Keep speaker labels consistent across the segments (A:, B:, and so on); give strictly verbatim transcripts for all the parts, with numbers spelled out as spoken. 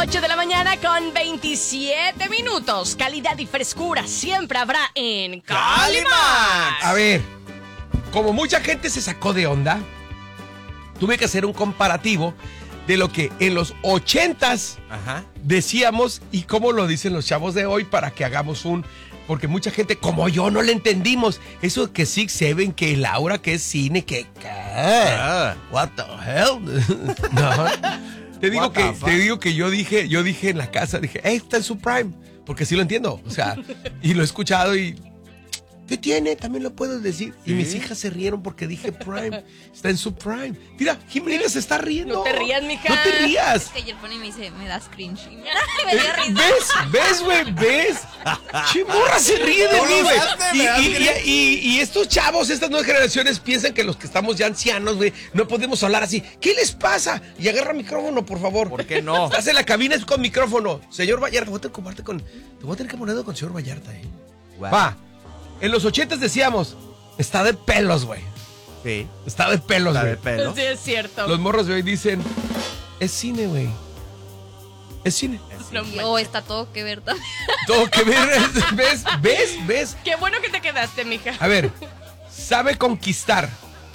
A: ocho de la mañana con veintisiete minutos. Calidad y frescura siempre habrá en Calimax.
B: A ver, como mucha gente se sacó de onda, tuve que hacer un comparativo de lo que en los ochentas Ajá. decíamos y cómo lo dicen los chavos de hoy para que hagamos un... Porque mucha gente, como yo, no le entendimos. Eso que Six Seven, que Laura, que es cine, que... ¿qué? Ah. What the hell? No. Te digo que, te digo que yo dije, yo dije en la casa, dije, hey, está en su prime. Porque sí lo entiendo. O sea, y lo he escuchado y... ¿Qué tiene? También lo puedo decir. ¿Sí? Y mis hijas se rieron porque dije Prime. Está en su Prime. Mira, Jimenez se está riendo.
A: No te rías, mija.
B: No te rías.
C: Es que ayer pone y me dice, me das cringe. Y me, me dio risa.
B: ¿Ves? ¿Ves, güey? ¿Ves? Chimorra se ríe de mí, güey. Y, y, y, y, y estos chavos, estas nuevas generaciones piensan que los que estamos ya ancianos, güey, no podemos hablar así. ¿Qué les pasa? Y agarra micrófono, por favor.
D: ¿Por qué no?
B: Estás en la cabina es con micrófono. Señor Vallarta, te voy a tener que comparte con, te voy a tener que poner con el señor Vallarta, eh. Wow. Va. En los ochentas decíamos, está de pelos, güey.
D: Sí.
B: Está de pelos, güey.
D: Está de pelos.
A: Sí, es cierto.
B: Los morros de hoy dicen, es cine, güey. Es cine.
C: No, oh, está todo que ver también.
B: Todo que ver. ¿Ves? ¿Ves? ¿Ves?
A: Qué bueno que te quedaste, mija.
B: A ver, sabe conquistar.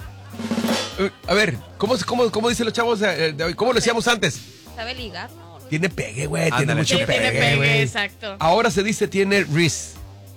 B: A ver, ¿cómo, cómo, cómo dicen los chavos de hoy? ¿Cómo lo decíamos antes?
C: Sabe ligar, ¿no?
B: Tiene pegue, güey. Tiene mucho
A: sí,
B: pegue,
A: tiene pegue,
B: güey.
A: exacto.
B: Ahora se dice tiene Riz.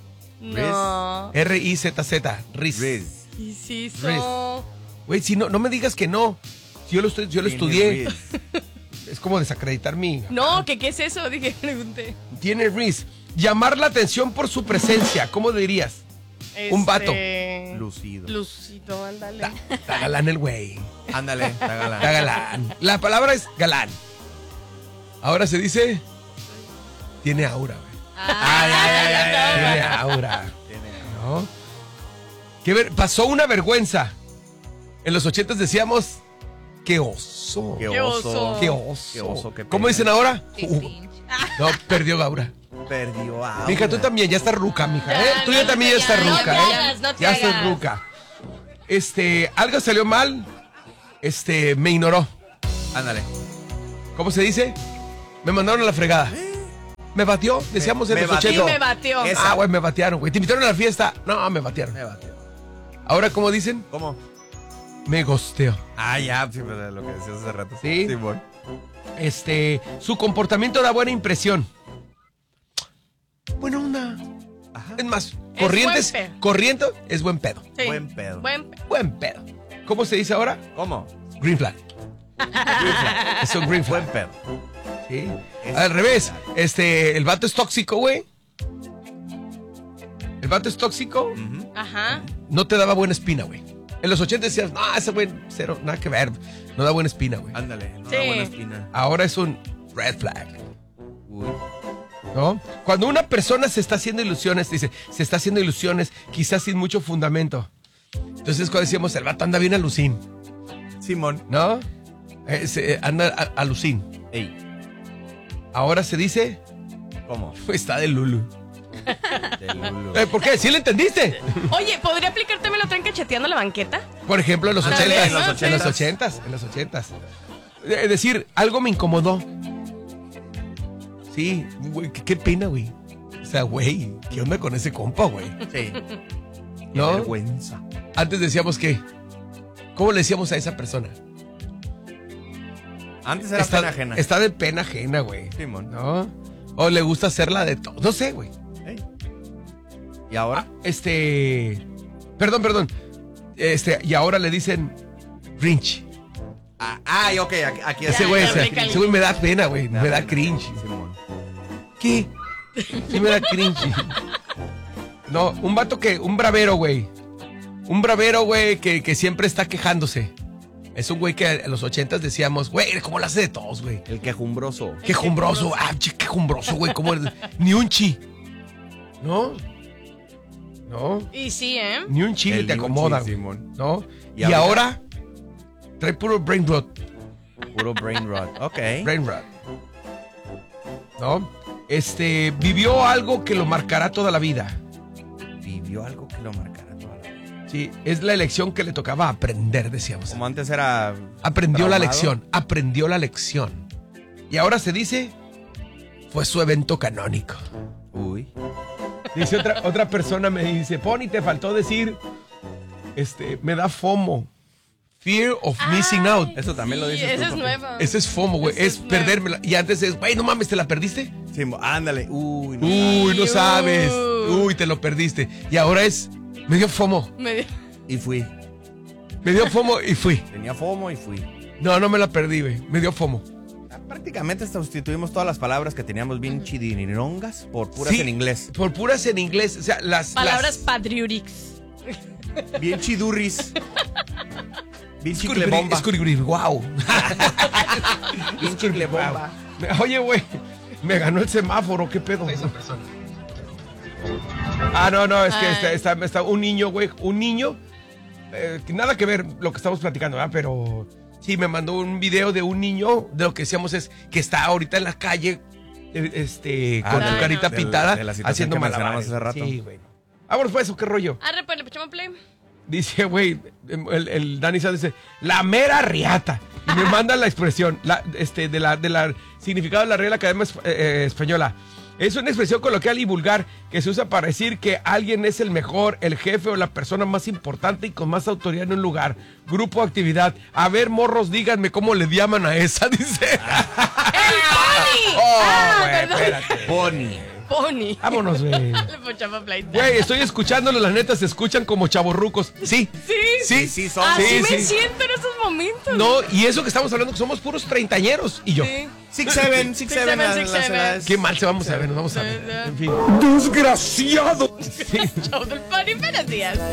A: No.
B: R I Z Z. Riz.
D: Riz.
A: Y sí, so...
B: Güey, si no, no me digas que no. Si yo lo, estoy, yo lo estudié. Es como desacreditar mi...
A: No, ¿qué, ¿qué es eso? Dije, pregunté.
B: Tiene Riz. Llamar la atención por su presencia. ¿Cómo dirías?
A: Este...
B: Un vato.
D: Lucido.
A: Lucido, ándale.
B: Está galán el güey.
D: Ándale, está galán.
B: Está galán. La palabra es galán. Ahora se dice... Tiene aura, güey.
C: Ah,
B: Ay, ay, ay, ay, ay, tiene aura. ¿No? ¿Qué ver? Pasó una vergüenza. En los ochentas decíamos, qué oso.
D: Qué oso.
B: Qué oso.
D: Qué oso, qué
B: ¿Cómo
D: pena.
B: dicen ahora?
C: qué
B: Uh,
C: cringe.
B: no, perdió aura.
D: Perdió aura.
B: Mija, tú también, ya estás ruca, mija. ¿eh?
A: Ya,
B: Tú ya
A: no,
B: también ya
A: ya,
B: estás
A: no
B: ruca,
A: te
B: ¿eh?
A: hagas, no te
B: ya estás
A: hagas.
B: ruca. Este, algo salió mal. Este, me ignoró.
D: Ándale.
B: ¿Cómo se dice? Me mandaron a la fregada. Me batió, decíamos en
D: Me
B: los
D: batió.
B: ochentas.
A: Sí, me batió.
D: Esa.
B: Ah, güey, me batearon, güey. ¿Te invitaron a la fiesta? No, me batearon.
D: Me batió.
B: Ahora, ¿cómo dicen?
D: ¿Cómo?
B: Me gosteó.
D: Ah, ya, sí, pero lo que decías hace rato.
B: Sí.
D: Sí, bueno.
B: Este, su comportamiento da buena impresión. Buena onda.
D: Ajá.
B: Es más,
A: Es
B: corrientes,
A: buen pedo.
B: corriente es buen pedo.
A: Sí.
D: Buen pedo.
A: Buen pedo.
B: Buen pedo. ¿Cómo se dice ahora?
D: ¿Cómo?
B: Green flag. Es un green flag.
D: Buen pedo.
B: Sí.
D: Es
B: Al revés,
D: verdad.
B: este, el vato es tóxico, güey. El vato es tóxico,
D: Ujú.
A: Ajá.
B: no te daba buena espina, güey. En los ochenta decías, no, ese güey, cero, nada que ver. No da buena espina, güey.
D: Ándale, no
A: Sí.
D: da buena espina.
B: Ahora es un red flag,
D: Uy.
B: ¿no? Cuando una persona se está haciendo ilusiones, dice, se está haciendo ilusiones, quizás sin mucho fundamento. Entonces, cuando decíamos, el vato anda bien alucín,
D: Simón.
B: ¿no? Eh, se- anda a- alucín.
D: Ey,
B: Ahora se dice,
D: ¿cómo?
B: está de Lulu.
D: De Lulu.
B: Eh, ¿Por qué? ¿Sí le entendiste?
A: Oye, ¿podría aplicárteme lo traen cacheteando la banqueta?
B: Por ejemplo, en los
A: Tal
B: ochentas.
A: vez, ¿no?
B: En los
A: Sí.
B: ochentas. En los ochentas. Es decir, algo me incomodó. Sí, güey, qué, qué pena, güey. O sea, güey, ¿qué onda con ese compa, güey?
D: Sí.
B: ¿No?
D: Qué vergüenza.
B: Antes decíamos que, ¿cómo le decíamos a esa persona?
D: Antes era
B: está,
D: pena ajena.
B: Está de pena ajena, güey.
D: Simón.
B: ¿No? O le gusta hacerla de todo. No sé, güey.
D: Ey. ¿Y ahora?
B: Este. Perdón, perdón. Este, y ahora le dicen Grinch.
D: Ah, ay, ok, aquí, aquí
B: Ese
A: Ya,
B: güey,
A: ya
B: ese,
A: aplica el-
B: ese güey me da pena, güey. Me da
D: pena.
B: cringe.
D: Simón.
B: ¿Qué? Sí me da cringe. No, un vato que, un bravero, güey. Un bravero, güey, que, que siempre está quejándose. Es un güey que en los ochentas decíamos, güey, ¿cómo lo hace de todos, güey?
D: El quejumbroso.
B: Quejumbroso, ah, che, quejumbroso, güey, ¿cómo eres? Ni un chi. ¿No? ¿No?
A: Y sí, ¿eh?
B: Ni un chi
D: El
B: te
D: ni un
B: acomoda,
D: chi,
B: güey.
D: Simón.
B: ¿No?
D: ¿Y
B: Y,
D: ahora?
B: ahora trae puro brain rot.
D: Puro brain rot. Ok.
B: Brain rot. ¿No? Este, vivió algo que lo marcará toda la vida.
D: Vivió algo que lo marcara toda la vida.
B: Sí, es la lección que le tocaba aprender, decíamos.
D: Como antes era...
B: Aprendió la
D: traumado.
B: lección, aprendió la lección. Y ahora se dice, fue su evento canónico.
D: Uy.
B: Dice otra, otra persona, me dice, Pony, te faltó decir, este, me da FOMO. Fear of missing out.
D: Eso también lo
A: Sí,
D: dices tú,
A: esa es
D: papi.
A: nueva.
B: Ese es FOMO, güey.
A: Ese
B: Es
A: es nuevo.
B: perdérmela. Y antes es, güey, no mames, ¿te la perdiste?
D: Sí, mo- ándale. Uy, no.
B: Uy, no
A: Uy.
B: sabes. Uy, te lo perdiste. Y ahora es, me dio FOMO.
A: Me dio-
D: Y fui.
B: Me dio FOMO y fui.
D: Tenía FOMO y fui.
B: No, no me la perdí, güey. Me dio FOMO.
D: Ah, Prácticamente sustituimos todas las palabras que teníamos bien chidinirongas por puras
B: Sí,
D: en inglés.
B: Por puras en inglés. O sea, las.
A: Palabras
B: las-
A: patriurix.
D: Bien chidurris. Bien chicle
B: Escuribri-
D: bomba.
B: escuribri- wow.
D: Bien chicle bomba.
B: Oye, güey, me ganó el semáforo, ¿qué pedo? Ah, no, no, es que
A: Ay.
B: está, está, está un niño, güey, un niño, eh, que nada que ver lo que estamos platicando, ¿verdad? Pero sí, me mandó un video de un niño, de lo que decíamos es que está ahorita en la calle, eh, este,
D: Ah,
B: con
A: de-
B: su carita
D: de-
B: pintada,
D: de la situación
B: haciendo
D: que mencionamos
B: malabares.
D: hace rato.
B: Sí, güey. Vámonos pues, ¿o qué rollo?
A: Arre, pues le echamos play.
B: Dice, güey, el, el Dani Sánchez dice, la mera riata. Y me manda la expresión, la, este, de la, de la significado de la Real Academia Esp- eh, Española. Es una expresión coloquial y vulgar que se usa para decir que alguien es el mejor, el jefe o la persona más importante y con más autoridad en un lugar, grupo o actividad. A ver, morros, díganme cómo le llaman a esa, dice.
A: ¡El Pony!
B: Oh,
A: ah,
B: güey,
A: perdón.
B: espérate.
D: Pony.
A: Pony.
B: Vámonos, güey.
A: Le echamos play.
B: Güey, estoy escuchándolo, la neta, se escuchan como chavorrucos. Sí,
A: Sí.
B: sí,
D: sí, son.
A: Así
B: sí,
A: me
B: sí.
A: siento en esos momentos.
B: No, y eso que estamos hablando, que somos puros treintañeros. Y yo.
A: Sí.
D: Six Seven, Six
A: Six
D: Seven.
A: seven,
D: las-
A: six
D: las
A: seven.
D: edades.
B: Qué mal se vamos a ver, nos vamos a ver.
A: Sí, sí.
B: En fin. ¡Desgraciado! Sí.
A: Show del Pony, buenos días.